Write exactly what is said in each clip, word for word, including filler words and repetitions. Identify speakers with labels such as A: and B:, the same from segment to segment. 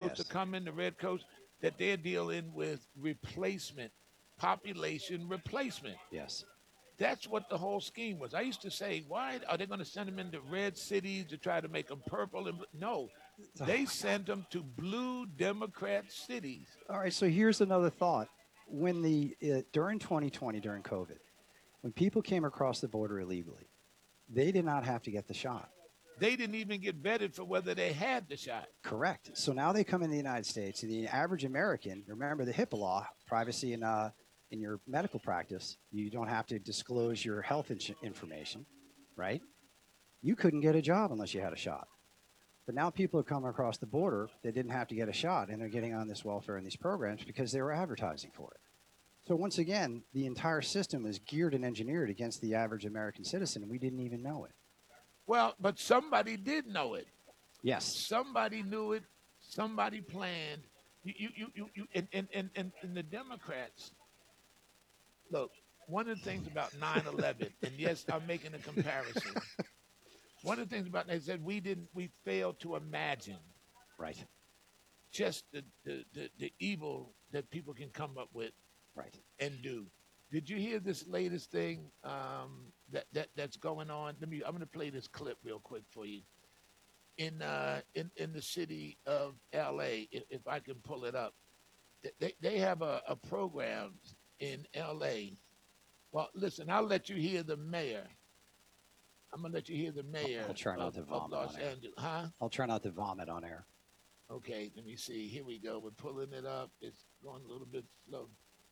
A: supposed to
B: Yes.
A: come in the red coats, that they're dealing with replacement, population replacement.
B: Yes.
A: That's what the whole scheme was. I used to say, why are they going to send them into red cities to try to make them purple? And no,
B: Oh
A: they
B: my God.
A: sent them to blue Democrat cities.
B: All right. So here's another thought. When the uh, during twenty twenty, during COVID, when people came across the border illegally, they did not have to get the shot.
A: They didn't even get vetted for whether they had the shot.
B: Correct. So now they come in the United States, and the average American, remember the HIPAA law, privacy in uh, in your medical practice, you don't have to disclose your health ins- information, right? You couldn't get a job unless you had a shot. But now people are coming across the border. They didn't have to get a shot, and they're getting on this welfare and these programs because they were advertising for it. So once again, the entire system is geared and engineered against the average American citizen, and we didn't even know it.
A: Well, but somebody did know it.
B: Yes.
A: Somebody knew it. Somebody planned. You, you, you, you, you and, and, and, and, and the Democrats, look, one of the things about nine eleven, and yes, I'm making a comparison. One of the things about they said we didn't, we failed to imagine
B: Right.
A: just the, the, the, the evil that people can come up with
B: Right.
A: and do. Did you hear this latest thing um, that, that that's going on? Let me. I'm going to play this clip real quick for you. In uh, in in the city of L A, if, if I can pull it up, they they have a, a program in L A. Well, listen, I'll let you hear the mayor. I'm gonna let you hear the
B: I'll,
A: mayor
B: I'll try not
A: of,
B: to
A: of
B: vomit
A: Los
B: on air.
A: Angeles, huh?
B: I'll try not to vomit on air.
A: Okay, let me see. Here we go. We're pulling it up. It's going a little bit slow.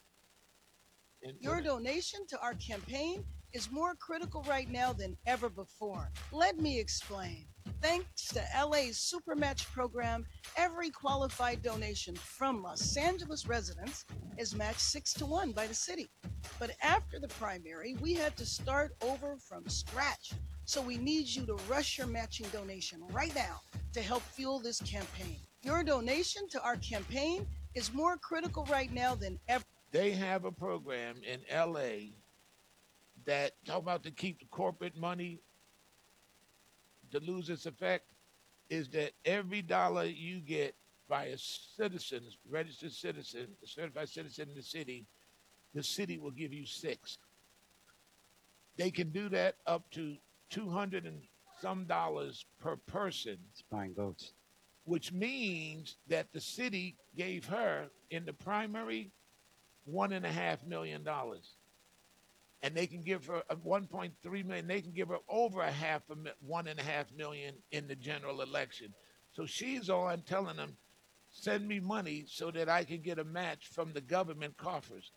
A: And
C: Your donation to our campaign is more critical right now than ever before. Let me explain. Thanks to L A's Supermatch program, every qualified donation from Los Angeles residents is matched six to one by the city. But after the primary, we had to start over from scratch. So we need you to rush your matching donation right now to help fuel this campaign. Your donation to our campaign is more critical right now than ever.
A: they have a program in L A that talk about to keep the corporate money to lose its effect is that every dollar you get by a citizen, registered citizen, a certified citizen in the city, the city will give you six. They can do that up to two hundred and some dollars per person,
B: It's buying votes.
A: which means that the city gave her in the primary one and a half million dollars. And they can give her a one point three million. They can give her over a half a one and a half million in the general election. So she's on telling them, send me money so that I can get a match from the government coffers.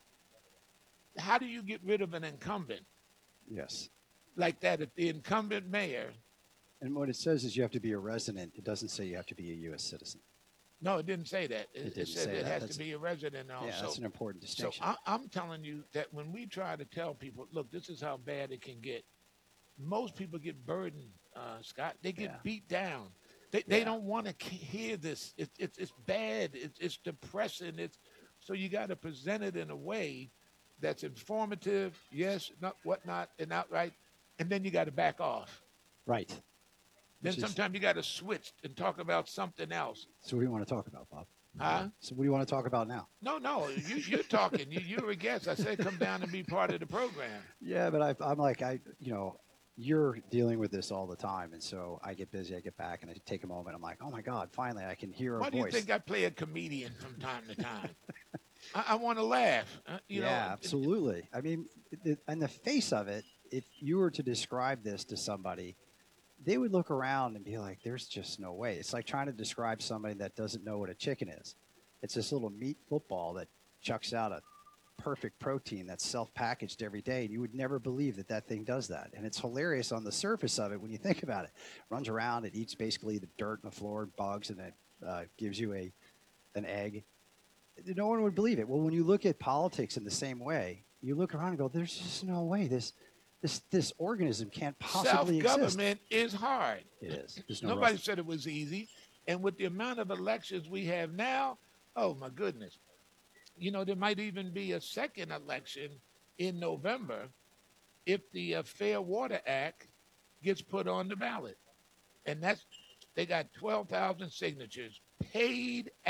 A: How do you get rid of an incumbent
B: Yes.
A: like that? If the incumbent mayor,
B: And what it says is you have to be a resident. It doesn't say you have to be a U S citizen.
A: no, it didn't say that.
B: It
A: It, it
B: didn't
A: said
B: say
A: it
B: that.
A: has to
B: That's
A: be a resident
B: yeah,
A: also.
B: that's an important
A: So
B: distinction.
A: I, I'm telling you that when we try to tell people, look, this is how bad it can get. Most people get burdened, uh, Scott. They get
B: Yeah.
A: beat down. They, they
B: Yeah.
A: don't want to hear this. It, it, it's bad. It, it's depressing. It's so you got to present it in a way that's informative, yes, not whatnot, and outright, and then you got to back off.
B: Right.
A: Then
B: Which is
A: sometimes you got to switch and talk about something else,
B: so what do you want to talk about, Bob?
A: huh?
B: So what do you want to talk about now?
A: No, no, you you're talking. You you're a guest. I said come down and be part of the program.
B: Yeah, but I, I'm like I, you know, you're dealing with this all the time, and so I get busy. I get back, and I take a moment. I'm like, oh my God, finally I can hear a
A: Why do you
B: voice.
A: think I play a comedian from time to time? I, I want to laugh. Uh, you know,
B: Yeah, absolutely. I mean, it, on the face of it, if you were to describe this to somebody, they would look around and be like, "There's just no way." It's like trying to describe somebody that doesn't know what a chicken is. It's this little meat football that chucks out a perfect protein that's self-packaged every day, and you would never believe that that thing does that. And it's hilarious on the surface of it when you think about it. Runs around, it eats basically the dirt on the floor, bugs, and it uh, gives you a an egg. No one would believe it. Well, when you look at politics in the same way, you look around and go, "There's just no way this this this organism can't
A: self
B: possibly exist."
A: government is hard.
B: It is. There's no
A: Nobody
B: rest.
A: said it was easy. And with the amount of elections we have now, oh my goodness. You know, there might even be a second election in November if the uh, Fair Water Act gets put on the ballot. And that's, they got twelve thousand signatures paid